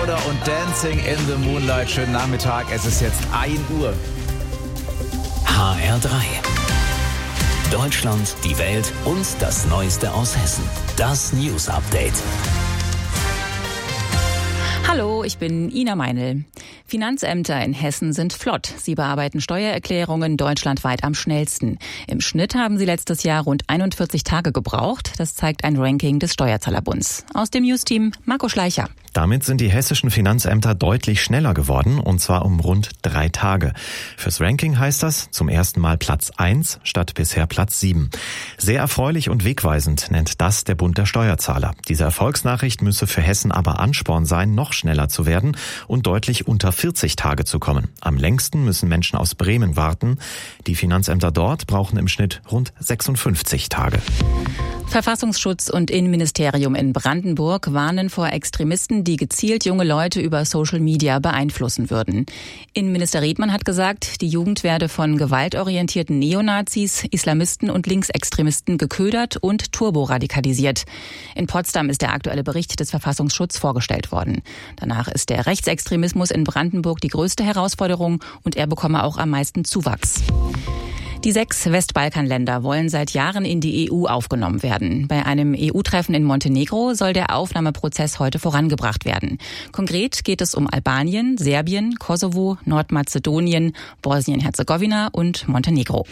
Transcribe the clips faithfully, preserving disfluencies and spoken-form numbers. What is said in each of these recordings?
Louder und Dancing in the Moonlight. Schönen Nachmittag, es ist jetzt ein Uhr. H R drei. Deutschland, die Welt und das Neueste aus Hessen. Das News Update. Hallo, ich bin Ina Meinl. Finanzämter in Hessen sind flott. Sie bearbeiten Steuererklärungen deutschlandweit am schnellsten. Im Schnitt haben sie letztes Jahr rund einundvierzig Tage gebraucht. Das zeigt ein Ranking des Steuerzahlerbunds. Aus dem News-Team Marco Schleicher. Damit sind die hessischen Finanzämter deutlich schneller geworden, und zwar um rund drei Tage. Fürs Ranking heißt das zum ersten Mal Platz eins statt bisher Platz sieben. Sehr erfreulich und wegweisend nennt das der Bund der Steuerzahler. Diese Erfolgsnachricht müsse für Hessen aber Ansporn sein, noch schneller zu werden und deutlich unter vierzig Tage zu kommen. Am längsten müssen Menschen aus Bremen warten. Die Finanzämter dort brauchen im Schnitt rund sechsundfünfzig Tage. Verfassungsschutz und Innenministerium in Brandenburg warnen vor Extremisten, die gezielt junge Leute über Social Media beeinflussen würden. Innenminister Redmann hat gesagt, die Jugend werde von gewaltorientierten Neonazis, Islamisten und Linksextremisten geködert und turboradikalisiert. In Potsdam ist der aktuelle Bericht des Verfassungsschutzes vorgestellt worden. Danach ist der Rechtsextremismus in Brandenburg die größte Herausforderung und er bekomme auch am meisten Zuwachs. Die sechs Westbalkanländer wollen seit Jahren in die E U aufgenommen werden. Bei einem E U-Treffen in Montenegro soll der Aufnahmeprozess heute vorangebracht werden. Konkret geht es um Albanien, Serbien, Kosovo, Nordmazedonien, Bosnien-Herzegowina und Montenegro.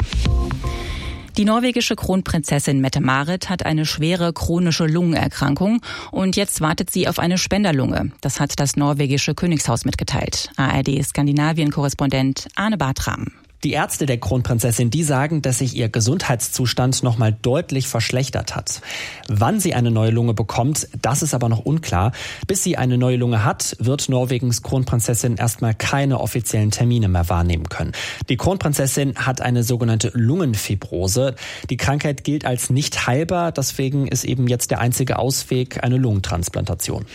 Die norwegische Kronprinzessin Mette-Marit hat eine schwere chronische Lungenerkrankung und jetzt wartet sie auf eine Spenderlunge. Das hat das norwegische Königshaus mitgeteilt. A R D-Skandinavien-Korrespondent Arne Bartram. Die Ärzte der Kronprinzessin, die sagen, dass sich ihr Gesundheitszustand noch mal deutlich verschlechtert hat. Wann sie eine neue Lunge bekommt, das ist aber noch unklar. Bis sie eine neue Lunge hat, wird Norwegens Kronprinzessin erstmal keine offiziellen Termine mehr wahrnehmen können. Die Kronprinzessin hat eine sogenannte Lungenfibrose. Die Krankheit gilt als nicht heilbar, deswegen ist eben jetzt der einzige Ausweg eine Lungentransplantation.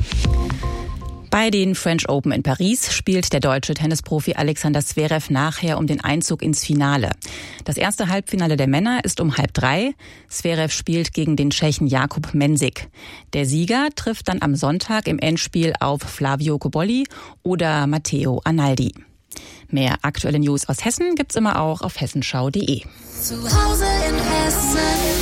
Bei den French Open in Paris spielt der deutsche Tennisprofi Alexander Zverev nachher um den Einzug ins Finale. Das erste Halbfinale der Männer ist um halb drei. Zverev spielt gegen den Tschechen Jakub Mensik. Der Sieger trifft dann am Sonntag im Endspiel auf Flavio Cobolli oder Matteo Arnaldi. Mehr aktuelle News aus Hessen gibt's immer auch auf hessenschau punkt de. Zu Hause in Hessen.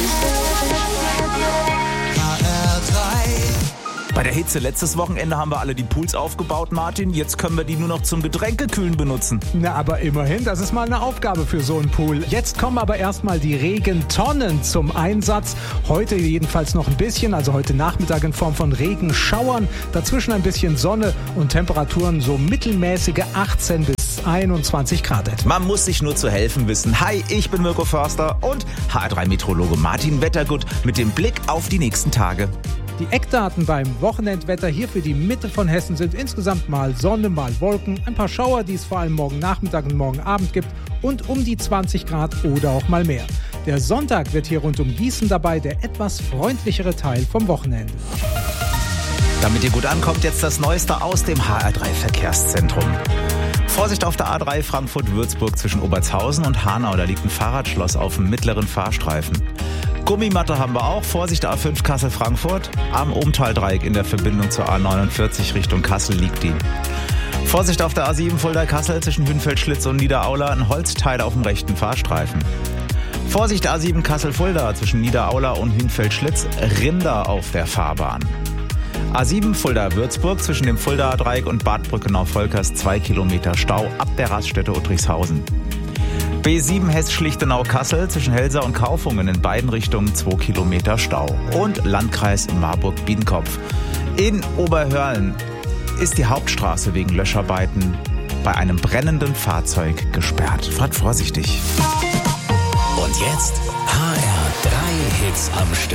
Bei der Hitze letztes Wochenende haben wir alle die Pools aufgebaut, Martin. Jetzt können wir die nur noch zum Getränkekühlen benutzen. Na, aber immerhin, das ist mal eine Aufgabe für so einen Pool. Jetzt kommen aber erstmal die Regentonnen zum Einsatz. Heute jedenfalls noch ein bisschen, also heute Nachmittag in Form von Regenschauern. Dazwischen ein bisschen Sonne und Temperaturen so mittelmäßige achtzehn bis einundzwanzig Grad. Man muss sich nur zu helfen wissen. Hi, ich bin Mirko Förster und H R drei Meteorologe Martin Wettergut mit dem Blick auf die nächsten Tage. Die Eckdaten beim Wochenendwetter hier für die Mitte von Hessen sind insgesamt mal Sonne, mal Wolken, ein paar Schauer, die es vor allem morgen Nachmittag und morgen Abend gibt und um die zwanzig Grad oder auch mal mehr. Der Sonntag wird hier rund um Gießen dabei der etwas freundlichere Teil vom Wochenende. Damit ihr gut ankommt, jetzt das Neueste aus dem H R drei Verkehrszentrum. Vorsicht auf der A drei Frankfurt-Würzburg zwischen Obertshausen und Hanau, da liegt ein Fahrradschloss auf dem mittleren Fahrstreifen. Gummimatte haben wir auch. Vorsicht A fünf Kassel-Frankfurt. Am Ohmtal-Dreieck in der Verbindung zur A neunundvierzig Richtung Kassel liegt die. Vorsicht auf der A sieben Fulda-Kassel zwischen Hünfeld-Schlitz und Niederaula. Ein Holzteil auf dem rechten Fahrstreifen. Vorsicht A sieben Kassel-Fulda zwischen Niederaula und Hünfeld-Schlitz. Rinder auf der Fahrbahn. A sieben Fulda-Würzburg zwischen dem Fulda-Dreieck und Bad Brückenau-Volkers zwei Kilometer Stau ab der Raststätte Uttrichshausen. B sieben Hess-Schlichtenau-Kassel zwischen Helsa und Kaufungen in beiden Richtungen zwei Kilometer Stau. Und Landkreis Marburg-Biedenkopf. In Oberhörlen ist die Hauptstraße wegen Löscharbeiten bei einem brennenden Fahrzeug gesperrt. Fahrt vorsichtig. Und jetzt H R drei Hits am Stück.